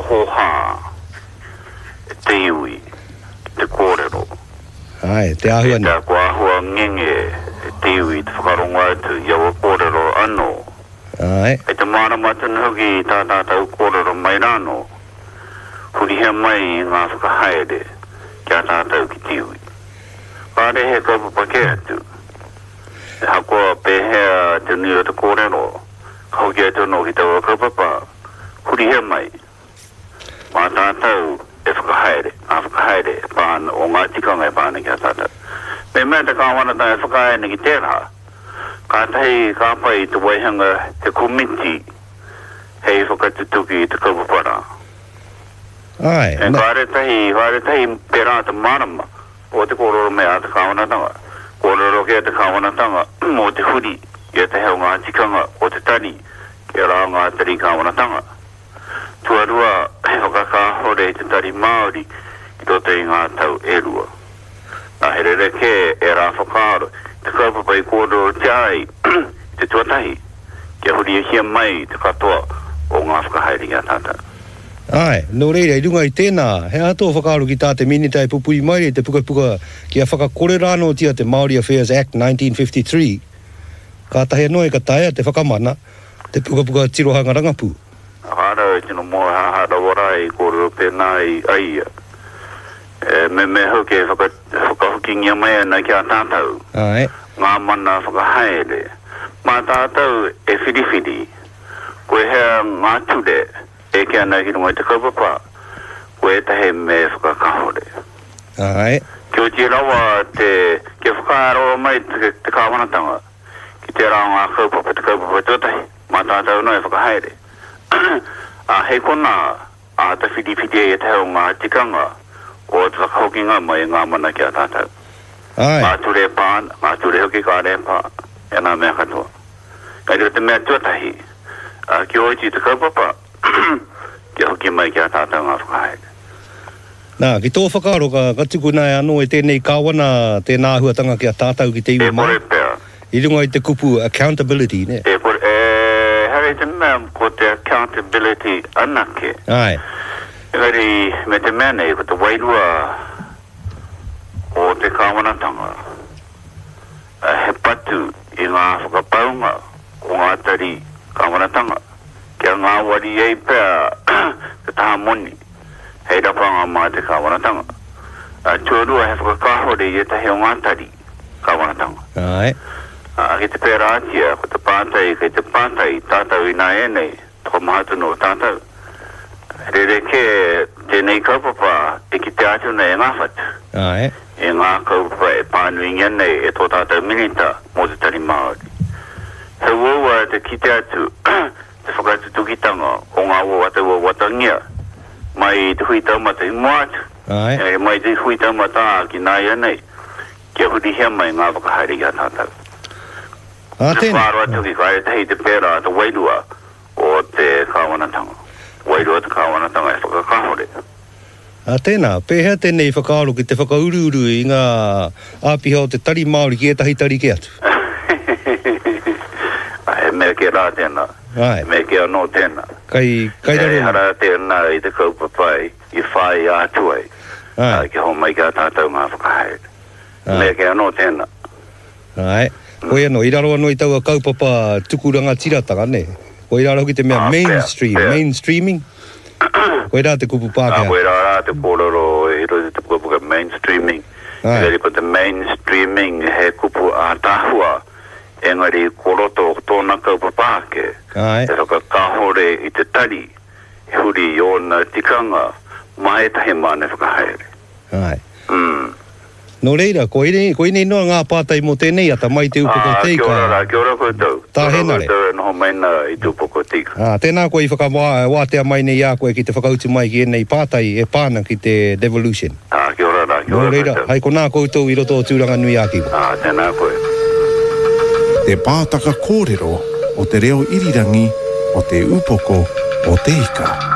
hoha te iwi te kōrero. Ai, te ahua ni. Te ahua ngenge te iwi te whakaronga atu iawa kōrero anō. Ai. E te māra matana hoki tātā tau kōrero mai rāno. Hurihia mai ngā whakahaere kia tātau ki te iwi. Kāre he kaupapa ke atu. E hakoa pēhea te nui o te kōrero. Hoki atu no ki tau kaupapa. Hurihia mai. Mā tātau e whakahaere. A whakahaere pāna o ngā tikanga e pāna kia tātau. Me mea te kāwana tā e whakahaere ki tērā. Ka tahi ka pai te waihanga te komiti hei whakatutuki te kaupapara. Ai. E kāre tahi pērā te marama o te kōrero mea te kāwanatanga. Kōrero kia te kāwanatanga mo te huri ia te heo ngā tikanga o te tari kia rā ngā tari kāwanatanga. Tuarua he whakakahore te tari Māori i roto i ngā tau e rua. Nā herere ke e rā whakaro te kaupapa i kōrero te ai te tuatahi kia huri e hia mai te katoa o ngā whakahaere kia tātau. Ai, no reira, i runga i tēnā, he ato whakaaro ki tā te minitai pupui mai te puka ki a whakakore rāno tia te Māori Affairs Act 1953. Ka tahe noe ka taia te whakamana, te puka tirohanga rangapu. Hara, tino moa hara warai kōrero pēnā i aia. Me hoke whakahukingia mai ana kia tātau. Ai. Ngā mana whakahaere. Mā tātau e whiriwhiri. Koe hea ngā ture. E kia nai ki runga i te kaupapa, koe tahe me whakakahore. Ai. Kio ti rawa ke whakaroa mai te kāwanatanga, ki te rā ngā kaupapa, te kaupapa tūtahi, mā tātau noi whakahaere. Hei kona, te whiriwhiri e te heo ngā tikanga, o te whakahokinga mai ngā mana kia tātau. Ai. Ngā ture pāna, ngā ture hoki kā repa, e nā mea katoa. Kai te mea tūtahi, ki oiti te kaupapa, kia hoki mai kia tātau ngā whakahaere. Nā, ki tō whakaaro ka tuku nai anō e tēnei kāwana tēnā huatanga kia tātau ki te iwi mai. E kore pēr. I runga i te kupu accountability, ne? E kore, here te mea ko te accountability anake. Ai. Engari, me te mea nei, ko te wairua o te kāwanatanga. He patu i ngā whakapaunga o ngā tari kāwanatanga. Kia ngā wari ei pēr te taha moni. Hei rapanga mā te kāwanatanga. Tuarua he whakakahore i te heo ngā tari kāwanatanga. Ai. Ki te pēra atia, ko te pātai, ki te pātai, tātau i nā enei, toko mahatunu o tātau. Rere ke tēnei kaupapa e ki te atu nei e ngā whatu. Ai. E ngā kaupapa e pānui ngenei e tō tātau minita mō te tari Māori. He wāua te ki te atu, te whakatutukitanga o ngā wātau watangia mai te hui taumata i moatu. Ai. Mai te hui taumata ki nā ianei kia hurihia mai ngā whakahaere kia tātau. Te whāroa tuki kai te hei te pēra te wairua o te kāwanatanga. Wairua te kāwanatanga e whakakahore. Tēnā, pēhea tēnei whakaaro ki te whakauru i ngā āpiha o te tari Māori ki e tahi tari ke atu. He mea ke rā tēnā. Ai. Me ke anō tēnā. Kai raro. Hei hara tēnā i te kaupapai i whai ātuai. Ai. Ki ho mai kia tātau ngā whakahaere. Me ke anō tēnā. Ai. Koe anō, i raro anō i tau a kaupapa tukuranga tiratanga, ne? Koe raro ki te mea mainstreaming. Koe rā te kupu pākea. Koe rā te kōrero i rozi te kupu mainstreaming. Engari ko te mainstreaming he kupu a tāhua. Engari koroto tōna kaupapa ake. Ai. E whakakahore i te tari. E huri i ona tikanga. Mai tahe māne whakahaere. Ai. No reira, koe nei noa ngā pātai mo tēnei ata mai te upoko teika. Kia ora koutou. Tāhenare. Kia ora noho maina i te upoko teika. Tēnā koe i whakawātea mai nei a koe ki te whakautu mai ki enei pātai e pāna ki te devolution. Kia ora rā, kia ora. No reira, hai ko nā koutou i roto o tūranga nui a kiwa. Tēnā koe. Te pātaka kōrero o te reo irirangi o te upoko o teika.